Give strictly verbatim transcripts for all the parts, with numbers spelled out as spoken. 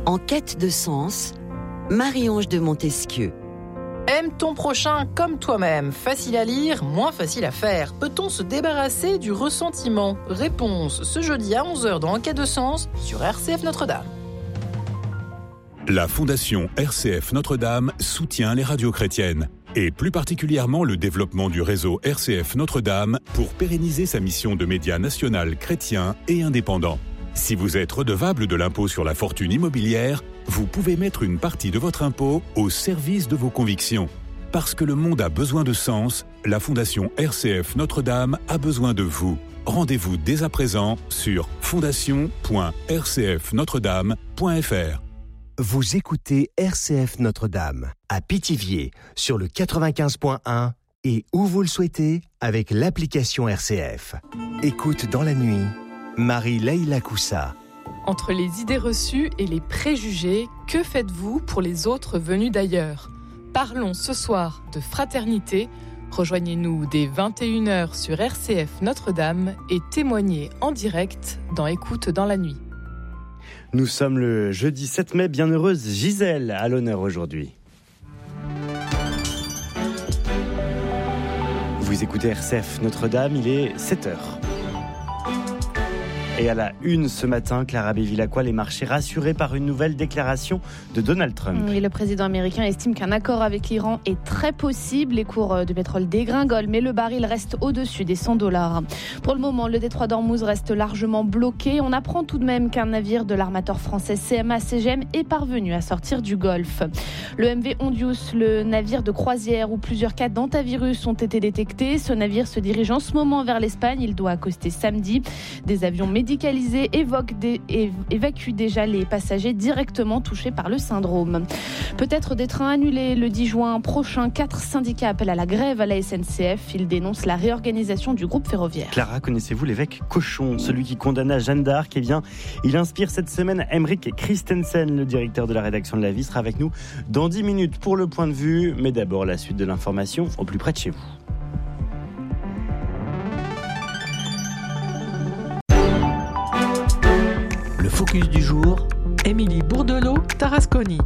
En quête de sens, Marie-Ange de Montesquieu. Aime ton prochain comme toi-même. Facile à lire, moins facile à faire. Peut-on se débarrasser du ressentiment ? Réponse ce jeudi à onze heures dans En quête de sens sur R C F Notre-Dame. La Fondation R C F Notre-Dame soutient les radios chrétiennes et plus particulièrement le développement du réseau R C F Notre-Dame pour pérenniser sa mission de média national chrétien et indépendant. Si vous êtes redevable de l'impôt sur la fortune immobilière, vous pouvez mettre une partie de votre impôt au service de vos convictions. Parce que le monde a besoin de sens, la Fondation R C F Notre-Dame a besoin de vous. Rendez-vous dès à présent sur fondation point r c f notre dame point f r. Vous écoutez R C F Notre-Dame à Pithiviers sur le quatre-vingt-quinze point un et où vous le souhaitez avec l'application R C F. Écoute dans la nuit, Marie-Leïla Coussa. Entre les idées reçues et les préjugés, que faites-vous pour les autres venus d'ailleurs ? Parlons ce soir de fraternité. Rejoignez-nous dès vingt et une heures sur R C F Notre-Dame et témoignez en direct dans Écoute dans la nuit. Nous sommes le jeudi sept mai, bienheureuse Gisèle à l'honneur aujourd'hui. Vous écoutez R C F Notre-Dame, il est sept heures. Et à la une ce matin, Clara Bévilacqua, les marchés rassurés par une nouvelle déclaration de Donald Trump. Oui, le président américain estime qu'un accord avec l'Iran est très possible. Les cours de pétrole dégringolent, mais le baril reste au-dessus des cent dollars. Pour le moment, le détroit d'Ormuz reste largement bloqué. On apprend tout de même qu'un navire de l'armateur français C M A C G M est parvenu à sortir du Golfe. Le M V Hondius, le navire de croisière où plusieurs cas d'antivirus ont été détectés. Ce navire se dirige en ce moment vers l'Espagne. Il doit accoster samedi. Des avions médicalisés évoquent des, évacuent déjà les passagers directement touchés par le syndrome. Peut-être des trains annulés le dix juin prochain. Quatre syndicats appellent à la grève à la S N C F. Ils dénoncent la réorganisation du groupe ferroviaire. Clara, connaissez-vous l'évêque Cochon, celui qui condamna Jeanne d'Arc ? Eh bien, il inspire cette semaine Emeric Christensen, le directeur de la rédaction de La Vie, sera avec nous dans dix minutes pour le point de vue. Mais d'abord, la suite de l'information au plus près de chez vous. Le focus du jour, Émilie Bourdelot-Tarasconi.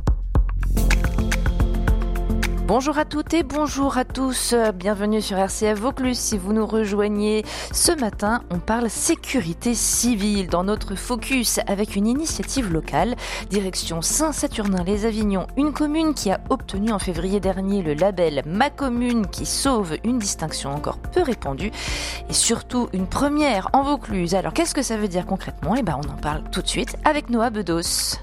Bonjour à toutes et bonjour à tous, bienvenue sur R C F Vaucluse. Si vous nous rejoignez ce matin, on parle sécurité civile dans notre focus avec une initiative locale, direction Saint-Saturnin-les-Avignons, une commune qui a obtenu en février dernier le label Ma Commune qui sauve, une distinction encore peu répandue et surtout une première en Vaucluse. Alors qu'est-ce que ça veut dire concrètement ? Eh ben on en parle tout de suite avec Noah Bedos.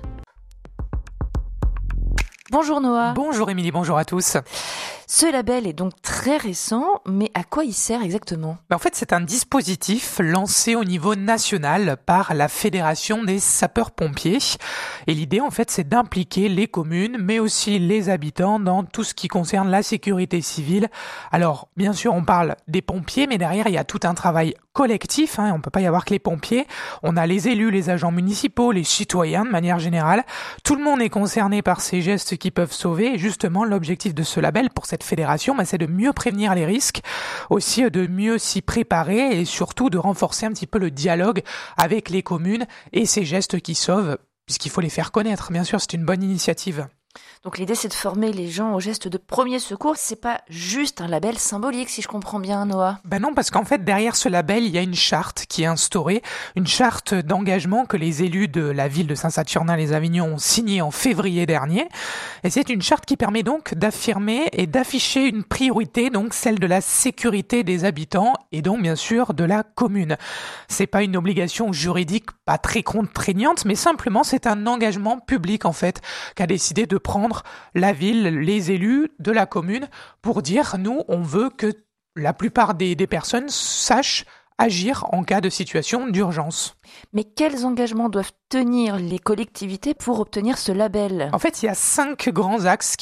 Bonjour Noah. Bonjour Émilie, bonjour à tous. Ce label est donc très récent, mais à quoi il sert exactement ? En fait, c'est un dispositif lancé au niveau national par la Fédération des sapeurs-pompiers. Et l'idée, en fait, c'est d'impliquer les communes, mais aussi les habitants dans tout ce qui concerne la sécurité civile. Alors, bien sûr, on parle des pompiers, mais derrière, il y a tout un travail collectif. Hein, on ne peut pas y avoir que les pompiers. On a les élus, les agents municipaux, les citoyens de manière générale. Tout le monde est concerné par ces gestes qui peuvent sauver. Et justement, l'objectif de ce label pour cette fédération, bah, c'est de mieux prévenir les risques, aussi de mieux s'y préparer et surtout de renforcer un petit peu le dialogue avec les communes et ces gestes qui sauvent, puisqu'il faut les faire connaître. Bien sûr, c'est une bonne initiative. Donc l'idée, c'est de former les gens aux gestes de premier secours. C'est pas juste un label symbolique, si je comprends bien, Noah. Ben non, parce qu'en fait, derrière ce label, il y a une charte qui est instaurée, une charte d'engagement que les élus de la ville de Saint-Saturnin-les-Avignons ont signée en février dernier. Et c'est une charte qui permet donc d'affirmer et d'afficher une priorité, donc celle de la sécurité des habitants et donc bien sûr de la commune. C'est pas une obligation juridique pas très contraignante, mais simplement c'est un engagement public en fait qu'a décidé de prendre la ville, les élus de la commune pour dire nous on veut que la plupart des, des personnes sachent agir en cas de situation d'urgence. Mais quels engagements doivent tenir les collectivités pour obtenir ce label ? En fait, il y a cinq grands axes qui